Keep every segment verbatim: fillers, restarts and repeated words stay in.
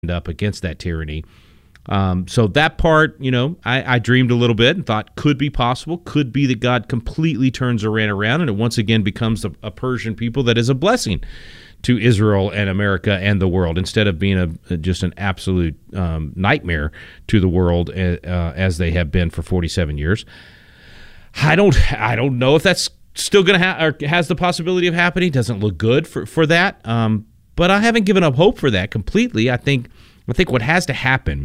up against that tyranny. Um, so that part, you know, I, I dreamed a little bit and thought could be possible, could be that God completely turns Iran around and it once again becomes a, a Persian people that is a blessing to Israel and America and the world, instead of being a just an absolute um, nightmare to the world uh, as they have been for forty-seven years. I don't, I don't know if that's still going to ha- or has the possibility of happening. Doesn't look good for for that. Um, but I haven't given up hope for that completely. I think, I think what has to happen.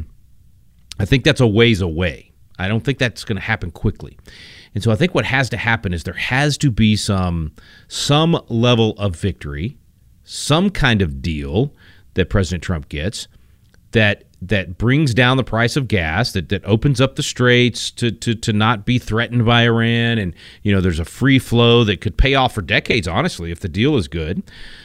I think that's a ways away. I don't think that's going to happen quickly. And so I think what has to happen is there has to be some some level of victory, some kind of deal that President Trump gets that that brings down the price of gas, that, that opens up the straits to, to to not be threatened by Iran. And, you know, there's a free flow that could pay off for decades, honestly, if the deal is good.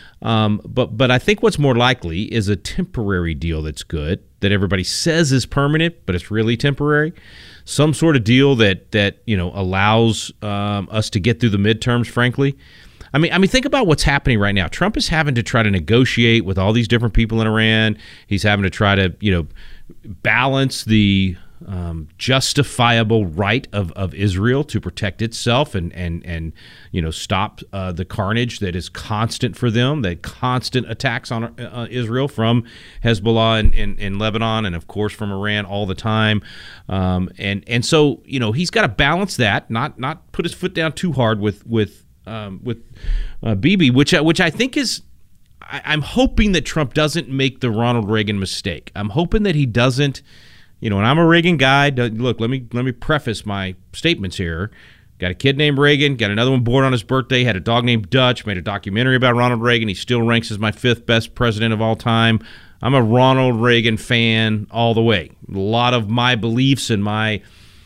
Um, but but I think what's more likely is a temporary deal that's good, that everybody says is permanent, but it's really temporary. Some sort of deal that that you know allows um, us to get through the midterms. Frankly, I mean I mean think about what's happening right now. Trump is having to try to negotiate with all these different people in Iran. He's having to try to you know balance the Um, justifiable right of, of Israel to protect itself and and and you know stop uh, the carnage that is constant for them, that constant attacks on uh, Israel from Hezbollah in, in, in Lebanon and of course from Iran all the time, um, and and so you know he's got to balance that, not not put his foot down too hard with with um, with uh, Bibi, which which I think is. I, I'm hoping that Trump doesn't make the Ronald Reagan mistake. I'm hoping that he doesn't. You know, and I'm a Reagan guy. Look, let me let me preface my statements here. Got a kid named Reagan, got another one born on his birthday, had a dog named Dutch, made a documentary about Ronald Reagan. He still ranks as my fifth best president of all time. I'm a Ronald Reagan fan all the way. A lot of my beliefs and my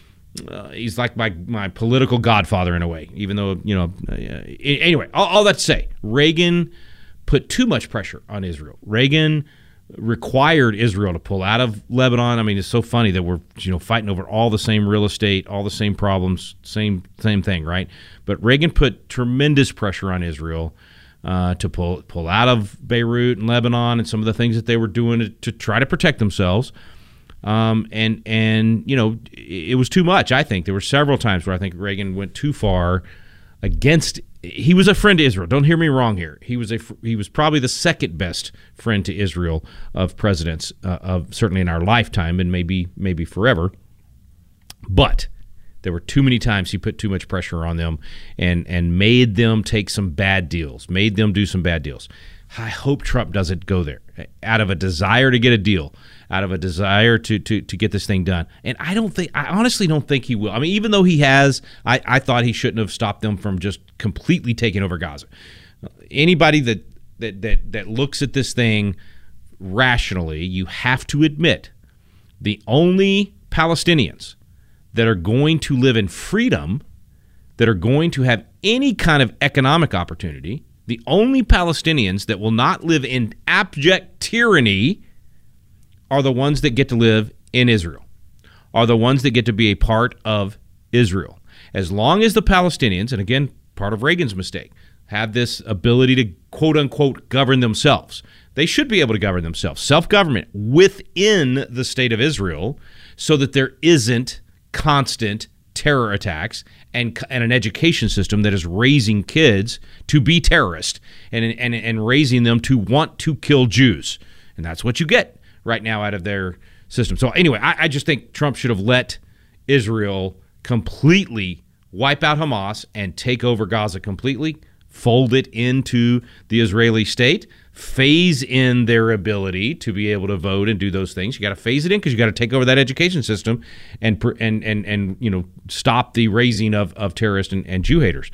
uh, he's like my, my political godfather in a way, even though, you know, uh, anyway, all, all that to say, Reagan put too much pressure on Israel. Reagan required Israel to pull out of Lebanon. I mean, it's so funny that we're you know fighting over all the same real estate, all the same problems, same same thing, right? But Reagan put tremendous pressure on Israel uh, to pull pull out of Beirut and Lebanon and some of the things that they were doing to, to try to protect themselves. Um, and and you know it was too much. I think there were several times where I think Reagan went too far against. He was a friend to Israel. Don't hear me wrong here. He was a he was probably the second best friend to Israel of presidents uh, of certainly in our lifetime and maybe maybe forever. But there were too many times he put too much pressure on them and and made them take some bad deals, made them do some bad deals. I hope Trump doesn't go there out of a desire to get a deal, out of a desire to to to get this thing done. And I don't think, I honestly don't think he will. I mean, even though he has, I, I thought he shouldn't have stopped them from just completely taking over Gaza. Anybody that that that that looks at this thing rationally, you have to admit the only Palestinians that are going to live in freedom, that are going to have any kind of economic opportunity, the only Palestinians that will not live in abject tyranny are the ones that get to live in Israel, are the ones that get to be a part of Israel. As long as the Palestinians, and again, part of Reagan's mistake, have this ability to quote-unquote govern themselves, they should be able to govern themselves, self-government within the state of Israel, so that there isn't constant terror attacks and and an education system that is raising kids to be terrorists and and and raising them to want to kill Jews. And that's what you get right now out of their system. So anyway, I, I just think Trump should have let Israel completely wipe out Hamas and take over Gaza completely, fold it into the Israeli state, phase in their ability to be able to vote and do those things. You got to phase it in because you got to take over that education system and and and and you know stop the raising of of terrorists and, and Jew haters.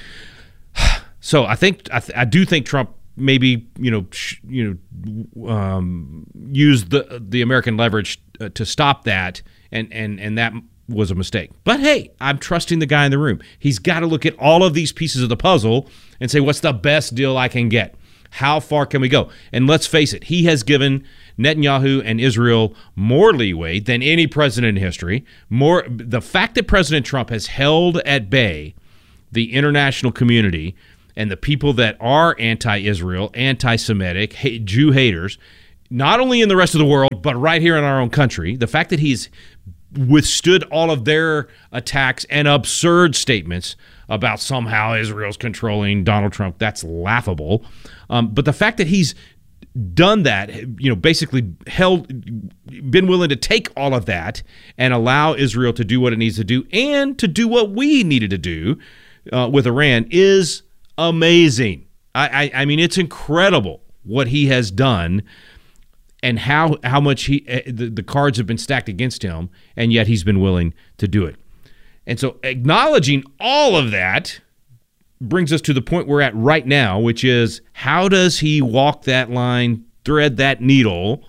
So I think I, th- I do think Trump maybe you know sh- you know um, used the the American leverage uh, to stop that, and and and that was a mistake. But hey, I'm trusting the guy in the room. He's got to look at all of these pieces of the puzzle and say, what's the best deal I can get? How far can we go? And let's face it, he has given Netanyahu and Israel more leeway than any president in history. More, the fact that President Trump has held at bay the international community and the people that are anti-Israel, anti-Semitic, hate, Jew haters, not only in the rest of the world, but right here in our own country, the fact that he's withstood all of their attacks and absurd statements about somehow Israel's controlling Donald Trump, that's laughable. Um, but the fact that he's done that, you know, basically held, been willing to take all of that and allow Israel to do what it needs to do and to do what we needed to do uh, with Iran is amazing. I, I, I mean, it's incredible what he has done and how how much he uh, the, the cards have been stacked against him, and yet he's been willing to do it. And so acknowledging all of that brings us to the point we're at right now, which is how does he walk that line, thread that needle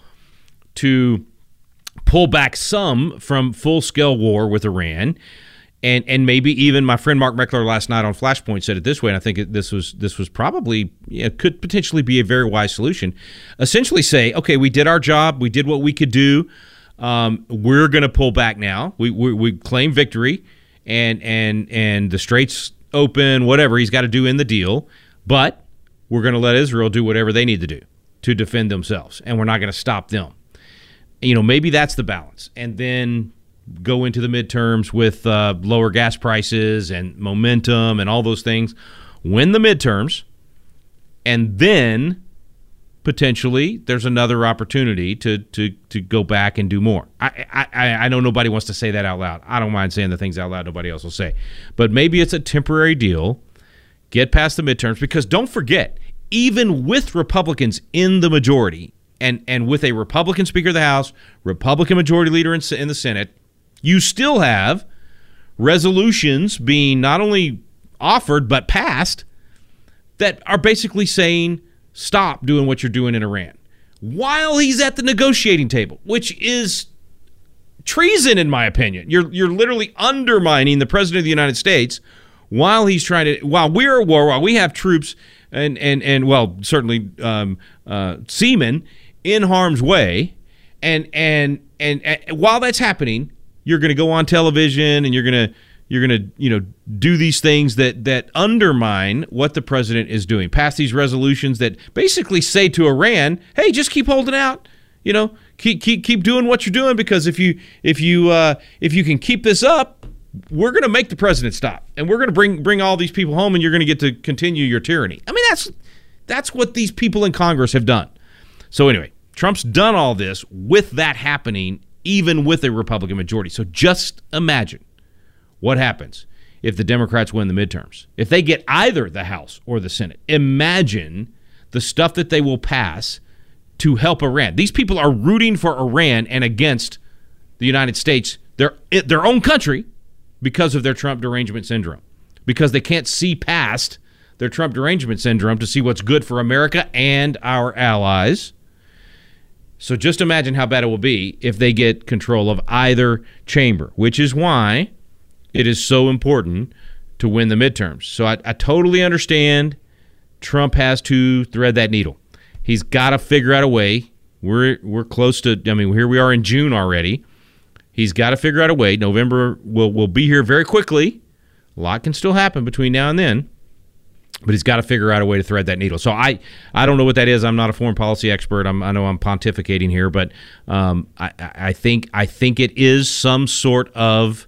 to pull back some from full-scale war with Iran, and and maybe even my friend Mark Meckler last night on Flashpoint said it this way, and I think it, this was this was probably, you know, could potentially be a very wise solution. Essentially say, okay, we did our job, we did what we could do, um, we're going to pull back now. We, we we claim victory, and and and the straits open, whatever he's got to do in the deal, but we're going to let Israel do whatever they need to do to defend themselves, and we're not going to stop them. You know, maybe that's the balance, and then go into the midterms with uh, lower gas prices and momentum and all those things, win the midterms, and then potentially there's another opportunity to to to go back and do more. I, I I know nobody wants to say that out loud. I don't mind saying the things out loud nobody else will say. But maybe it's a temporary deal, get past the midterms, because don't forget, even with Republicans in the majority and, and with a Republican Speaker of the House, Republican Majority Leader in, in the Senate, you still have resolutions being not only offered but passed that are basically saying, stop doing what you're doing in Iran while he's at the negotiating table, which is treason in my opinion. You're you're literally undermining the President of the United States while he's trying to, while we're at war, while we have troops and and and well, certainly um, uh, seamen in harm's way, and and and, and while that's happening, you're going to go on television and you're going to You're going to, you know, do these things that that undermine what the president is doing. Pass these resolutions that basically say to Iran, "Hey, just keep holding out. You know, keep keep keep doing what you're doing, because if you if you uh, if you can keep this up, we're going to make the president stop, and we're going to bring bring all these people home, and you're going to get to continue your tyranny." I mean, that's that's what these people in Congress have done. So anyway, Trump's done all this with that happening, even with a Republican majority. So just imagine what happens if the Democrats win the midterms? If they get either the House or the Senate, imagine the stuff that they will pass to help Iran. These people are rooting for Iran and against the United States, their their own country, because of their Trump derangement syndrome, because they can't see past their Trump derangement syndrome to see what's good for America and our allies. So just imagine how bad it will be if they get control of either chamber, which is why it is so important to win the midterms. So I, I totally understand Trump has to thread that needle. He's got to figure out a way. We're we're close to, I mean, here we are in June already. He's got to figure out a way. November will will be here very quickly. A lot can still happen between now and then, but he's got to figure out a way to thread that needle. So I, I don't know what that is. I'm not a foreign policy expert. I'm, I know I'm pontificating here, but um, I, I think I think it is some sort of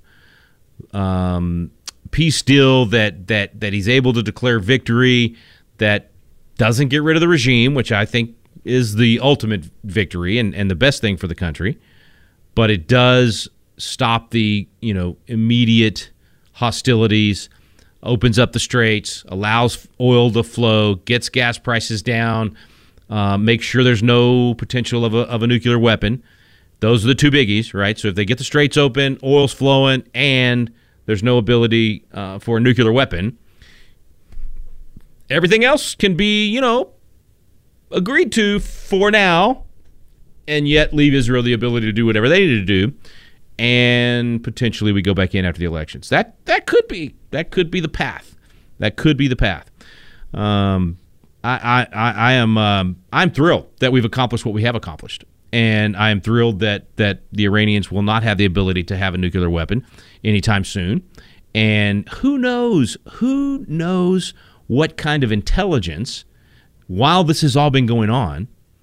um, peace deal that that that he's able to declare victory, that doesn't get rid of the regime, which I think is the ultimate victory and, and the best thing for the country, but it does stop the, you know, immediate hostilities, opens up the straits, allows oil to flow, gets gas prices down, uh, makes sure there's no potential of a, of a nuclear weapon. Those are the two biggies, right? So if they get the straits open, oil's flowing, and there's no ability uh, for a nuclear weapon, everything else can be, you know, agreed to for now, and yet leave Israel the ability to do whatever they need to do, and potentially we go back in after the elections. That that could be that could be the path. That could be the path. Um, I I I am um, I'm thrilled that we've accomplished what we have accomplished, and I am thrilled that that the Iranians will not have the ability to have a nuclear weapon anytime soon. And who knows? Who knows what kind of intelligence, while this has all been going on,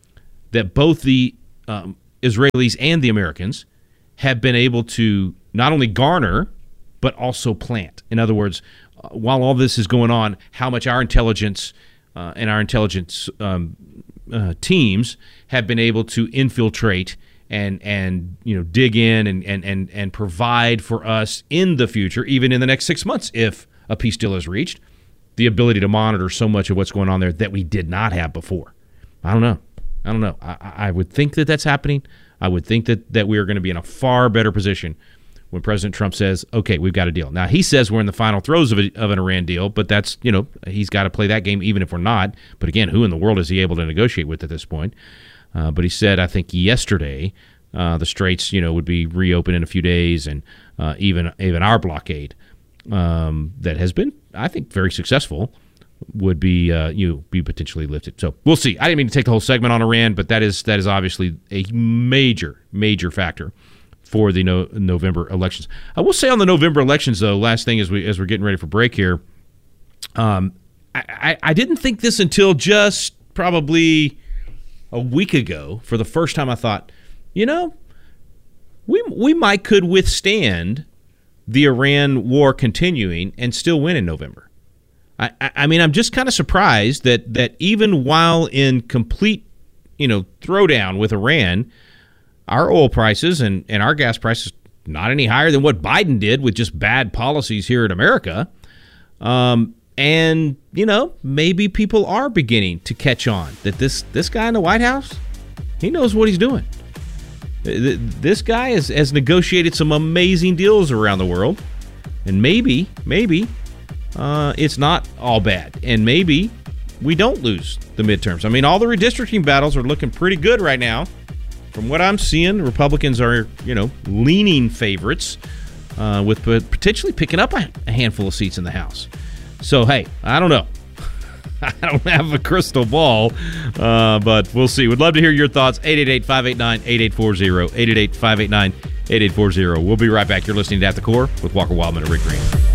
that both the um, Israelis and the Americans have been able to not only garner, but also plant. In other words, uh, while all this is going on, how much our intelligence uh, and our intelligence um, uh, teams have been able to infiltrate and and you know dig in and, and and and provide for us in the future, even in the next six months, if a peace deal is reached, the ability to monitor so much of what's going on there that we did not have before. I don't know. I don't know. I, I would think that that's happening. I would think that, that we are going to be in a far better position when President Trump says, okay, we've got a deal. Now, he says we're in the final throes of, a, of an Iran deal, but that's, you know, he's got to play that game even if we're not. But again, who in the world is he able to negotiate with at this point? Uh, but he said, I think yesterday, uh, the straits, you know, would be reopened in a few days, and uh, even even our blockade um, that has been, I think, very successful would be uh, you know, be potentially lifted. So we'll see. I didn't mean to take the whole segment on Iran, but that is that is obviously a major, major factor for the no, November elections. I will say on the November elections, though, last thing as we as we're getting ready for break here, um, I, I, I didn't think this until just probably a week ago. For the first time, I thought, you know, we we might could withstand the Iran war continuing and still win in November. I, I, I mean, I'm just kind of surprised that that even while in complete, you know, throwdown with Iran, our oil prices and, and our gas prices not any higher than what Biden did with just bad policies here in America. Um, and, you know, maybe people are beginning to catch on that this, this guy in the White House, he knows what he's doing. This guy has, has negotiated some amazing deals around the world. And maybe, maybe uh, it's not all bad. And maybe we don't lose the midterms. I mean, all the redistricting battles are looking pretty good right now. From what I'm seeing, Republicans are, you know, leaning favorites uh, with potentially picking up a, a handful of seats in the House. So, hey, I don't know. I don't have a crystal ball, uh, but we'll see. Would love to hear your thoughts. eight eight eight, five eight nine, eight eight four zero. eight eight eight, five eight nine, eight eight four zero. We'll be right back. You're listening to At the Core with Walker Wildman and Rick Green.